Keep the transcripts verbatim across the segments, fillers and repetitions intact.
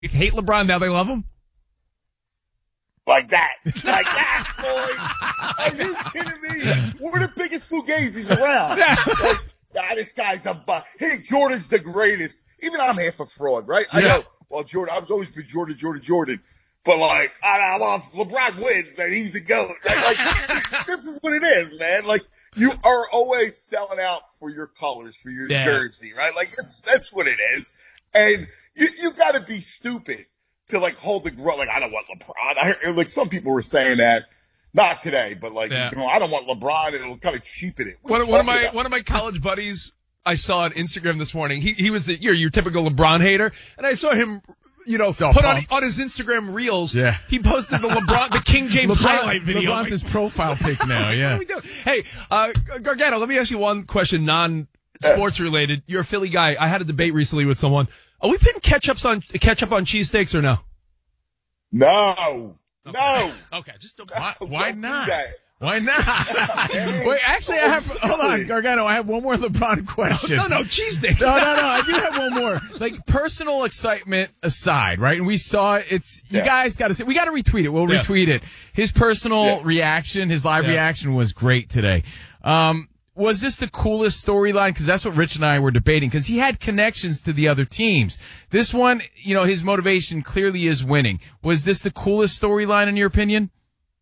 hate LeBron, now they love him? Like that. Like that, boy. Are you kidding me? We're the biggest fugazis around. Like, ah, this guy's a buck. Hey, Jordan's the greatest. Even I'm half a fraud, right? I yeah. know. Well, Jordan, I've always been Jordan, Jordan, Jordan. But, like, I, I, well, if LeBron wins, then he's the GOAT. Like, like, this is what it is, man. Like, you are always selling out for your colors, for your yeah. jersey, right? Like, it's, that's what it is. And you, you got to be stupid to, like, hold the grudge. Like, I don't want LeBron. I heard, like, some people were saying that. Not today, but, like, yeah. you know, I don't want LeBron, and it'll kind of cheapen it. One, one of my about? one of my college buddies I saw on Instagram this morning, he he was the, you're your typical LeBron hater, and I saw him, you know, so put on, on his Instagram reels. Yeah. He posted the LeBron, the King James LeBron, highlight video. LeBron's his profile pic now, yeah. What are we doing? Hey, uh, Gargano, let me ask you one question, non-sports related. You're a Philly guy. I had a debate recently with someone. Are we putting ketchups on, ketchup on cheesesteaks or no? No. Okay. No. Okay, just don't. Why, why not? That. Why not? Wait, actually, I have. Hold on, Gargano. I have one more LeBron question. No, no, no cheesesteaks. No, no, no. I do have one more. Like, personal excitement aside, right? And we saw it. It's you yeah. guys got to say. We got to retweet it. We'll yeah. retweet it. His personal yeah. reaction, his live yeah. reaction was great today. Um, was this the coolest storyline? Because that's what Rich and I were debating. Because he had connections to the other teams. This one, you know, his motivation clearly is winning. Was this the coolest storyline in your opinion?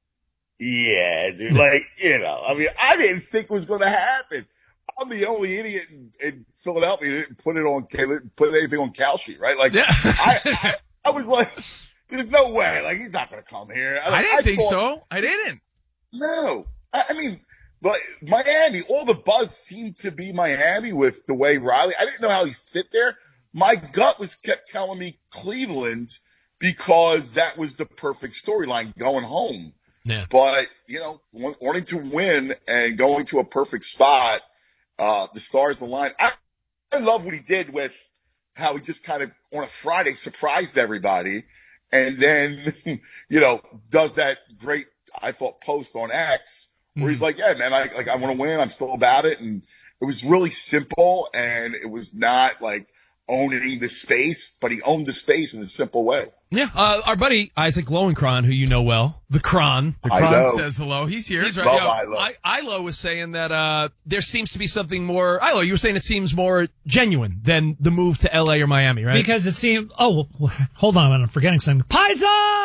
Yeah, dude. Like, you know, I mean, I didn't think it was going to happen. I'm the only idiot in, in Philadelphia that didn't put it on, put anything on Cal Sheet, right? Like, yeah. I, I, I was like, there's no way. Like, he's not going to come here. I, I didn't I think thought, so. I didn't. No. I, I mean, but Miami, all the buzz seemed to be Miami with the way Riley, I didn't know how he fit there. My gut was kept telling me Cleveland because that was the perfect storyline going home. Yeah. But, you know, wanting to win and going to a perfect spot, uh, the stars align. I, I love what he did with how he just kind of on a Friday surprised everybody and then, you know, does that great, I thought, post on X where mm. he's like, yeah, man, I, like, I want to win. I'm still about it. And it was really simple and it was not like owning the space, but he owned the space in a simple way. Yeah, uh, our buddy Isaac Lowenkron, who you know well, the Kron. The Kron says hello. He's here. He's right. Yo, I, Ilo was saying that uh, there seems to be something more. Ilo, you were saying it seems more genuine than the move to L A or Miami, right? Because it seemed. Oh, well, hold on, I'm forgetting something. Paisan.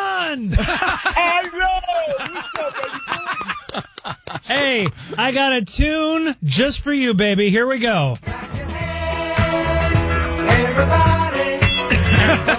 I know. Hey, I got a tune just for you, baby. Here we go. Everybody.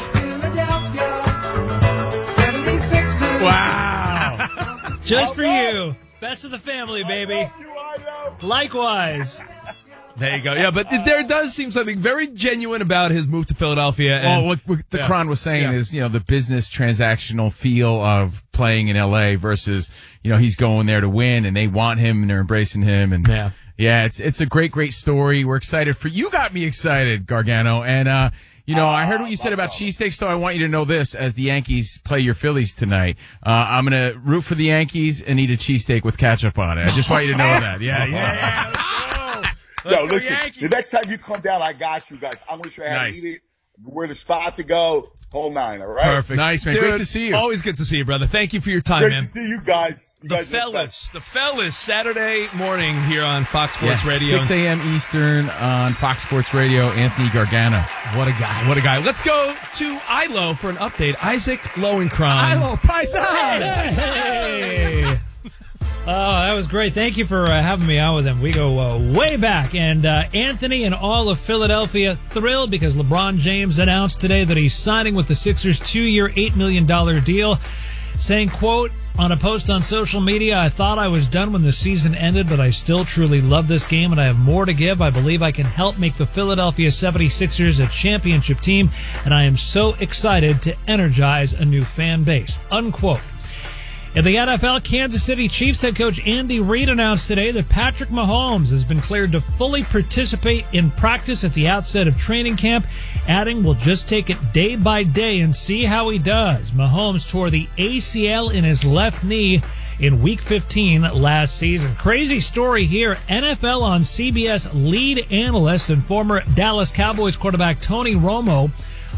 Wow. Just for you. Best of the family, baby. Likewise. There you go. Yeah, but there does seem something very genuine about his move to Philadelphia. And, well, what, what the yeah. Kron was saying yeah. is, you know, the business transactional feel of playing in L A versus, you know, he's going there to win and they want him and they're embracing him. And yeah, yeah it's it's a great, great story. We're excited for you. Got me excited, Gargano. And, uh, you know, I heard what you said about cheesesteaks, though. I want you to know this as the Yankees play your Phillies tonight. Uh, I'm going to root for the Yankees and eat a cheesesteak with ketchup on it. I just want you to know that. Yeah, yeah. yeah. Let's go. Yo, listen, Yankees. The next time you come down, I got you guys. I'm going to show you how nice. to eat it, where the spot to go, whole nine, all right? Perfect. Nice, man. Dude, great to see you. Always good to see you, brother. Thank you for your time, great man. Great to see you guys. You the guys fellas, the fellas, Saturday morning here on Fox Sports yeah, Radio. six a.m. Eastern on Fox Sports Radio, Anthony Gargano. What a guy, what a guy. Let's go to Ilo for an update. Isaac Lowenkron. Ilo, Paisan! Hey! Oh, that was great. Thank you for uh, having me out with him. We go uh, way back. And uh, Anthony and all of Philadelphia thrilled because LeBron James announced today that he's signing with the Sixers' two-year, eight million dollars deal, saying, quote, on a post on social media, I thought I was done when the season ended, but I still truly love this game and I have more to give. I believe I can help make the Philadelphia seventy-sixers a championship team, and I am so excited to energize a new fan base, unquote. In the N F L, Kansas City Chiefs head coach Andy Reid announced today that Patrick Mahomes has been cleared to fully participate in practice at the outset of training camp, adding, we'll just take it day by day and see how he does. Mahomes tore the A C L in his left knee in Week fifteen last season. Crazy story here. N F L on C B S lead analyst and former Dallas Cowboys quarterback Tony Romo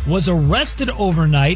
was arrested overnight